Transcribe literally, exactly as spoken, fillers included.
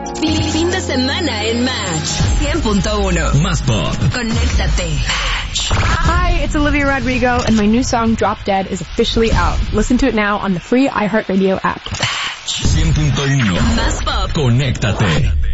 Fin de semana en Match cien punto uno. Más pop. Conéctate. Hi, it's Olivia Rodrigo, and my new song Drop Dead is officially out. Listen to it now on the free iHeartRadio app. cien punto uno. Más pop. Conéctate.